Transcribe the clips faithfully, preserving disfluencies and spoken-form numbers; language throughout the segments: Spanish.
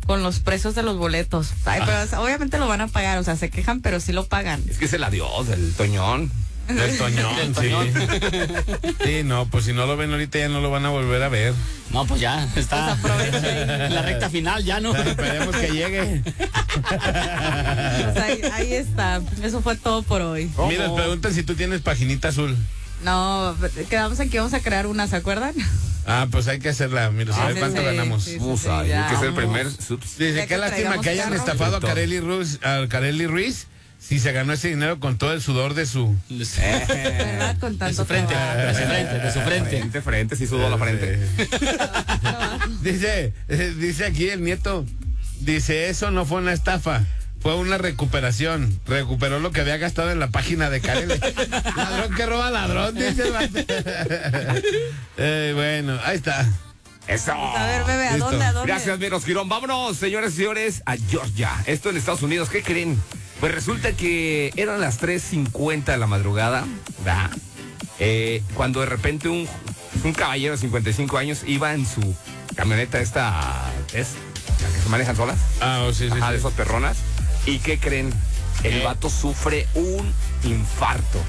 con los precios de los boletos. Ay, pero obviamente lo van a pagar, o sea, se quejan, pero sí lo pagan. Es que es el adiós, el Toñón. El Toñón, El sí. Toñón. Sí, no, pues si no lo ven ahorita ya no lo van a volver a ver. No, pues ya, está Pues aprovechen. la recta final, ya no. Esperemos que llegue. Pues ahí, ahí está. Eso fue todo por hoy. ¿Cómo? Mira, preguntan si tú tienes paginita azul. No, quedamos aquí, vamos a crear una, ¿se acuerdan? Ah, pues hay que hacerla. Mira, a ver sí, cuánto sí, ganamos. sí, sí. Vamos a, hay ya, que ser el vamos. primer subs. Dice, Ya qué que lástima traigamos que hayan carro. estafado a Kareli Ruiz, a Kareli Ruiz si se ganó ese dinero con todo el sudor de su... ¿Verdad? Con De tanto su frente, trabajo. de su frente, de su frente. Frente, frente, sí sudó la frente. Dice, eh, dice aquí el nieto, dice, eso no fue una estafa, fue una recuperación. Recuperó lo que había gastado en la página de Kareli. Ladrón que roba ladrón, dice el vato. Eh, bueno, ahí está. Eso. A ver, bebé, ¿a Listo. dónde, a dónde? Gracias, Menos Girón. Vámonos, señores y señores, a Georgia. Esto en Estados Unidos. ¿Qué creen? Pues resulta que eran las tres cincuenta de la madrugada, ¿verdad? Eh, cuando de repente un, un caballero de cincuenta y cinco años iba en su camioneta esta, ¿es? ¿La que se manejan solas? Ah, oh, sí, sí, Ajá, de sí. esas perronas. ¿Y qué creen? El vato sufre un infarto.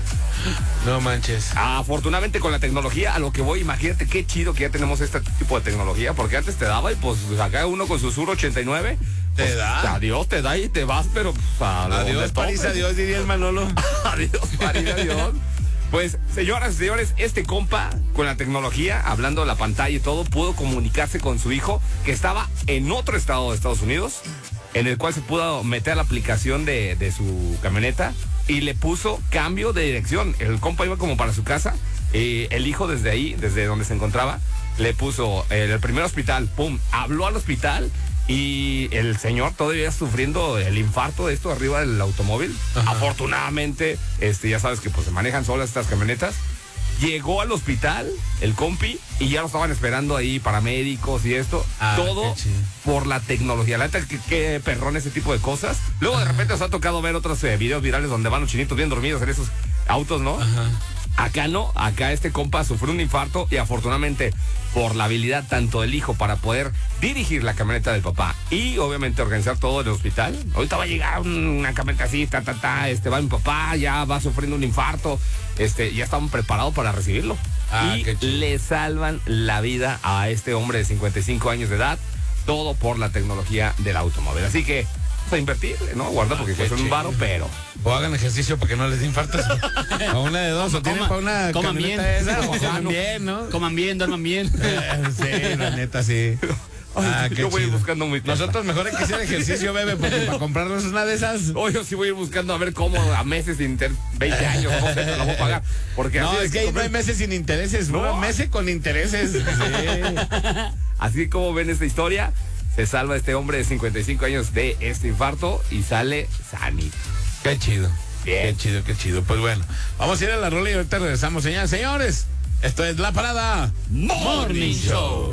No manches. Afortunadamente con la tecnología, a lo que voy, imagínate qué chido que ya tenemos este tipo de tecnología, porque antes te daba y pues acá uno con su Sur ochenta y nueve. Te pues, da. Adiós, te da y te vas, pero pues, a lo Adiós, donde París, tope. adiós, diría el Manolo. Adiós, París, adiós. Pues, señoras y señores, este compa, con la tecnología, hablando de la pantalla y todo, pudo comunicarse con su hijo, que estaba en otro estado de Estados Unidos, en el cual se pudo meter a la aplicación de, de su camioneta y le puso cambio de dirección. El compa iba como para su casa, y el hijo desde ahí, desde donde se encontraba, le puso eh, el primer hospital, pum, habló al hospital. Y el señor todavía sufriendo el infarto de esto arriba del automóvil. Ajá. Afortunadamente, este, ya sabes que pues se manejan solas estas camionetas. Llegó al hospital, el compi, y ya lo estaban esperando ahí paramédicos y esto. Ah, todo qué chido. por la tecnología. La neta, qué, qué perrón ese tipo de cosas. Luego de repente os ha tocado ver otros eh, videos virales donde van los chinitos bien dormidos en esos autos, ¿no? Ajá. Acá no, acá este compa sufrió un infarto y afortunadamente por la habilidad tanto del hijo para poder dirigir la camioneta del papá y obviamente organizar todo en el hospital. Ahorita va a llegar una camioneta así, ta, ta, ta, este va mi papá, ya va sufriendo un infarto, este, ya estaban preparados para recibirlo. Ah, y qué chido. le salvan la vida a este hombre de cincuenta y cinco años de edad, todo por la tecnología del automóvil. Así que, pues, a invertir, ¿no? Guarda porque Ah, qué cuesta un chido. varo, pero... O hagan ejercicio para que no les dé infartos. A una de dos, o tienen Coma- para una coman camioneta bien. esa, o Coman coman bien, ¿no? Coman bien, duerman bien. Eh, Sí, la neta, sí. Ah, Ay, qué yo voy a ir chido. buscando mi tasa. Nosotros mejor hay que hacer ejercicio, bebé, porque para comprarnos una de esas. Hoy yo sí voy a ir buscando a ver cómo a meses sin ter- veinte años, no sé, la voy a pagar. Porque No, así es que ahí no hay meses sin intereses, No. no, meses con intereses. Sí. Así como ven esta historia, se salva este hombre de cincuenta y cinco años de este infarto y sale sanito. Qué chido. Bien. Qué chido, qué chido. Pues bueno, vamos a ir a la rola y ahorita regresamos, señores. Señores, esto es La Parada Morning Show.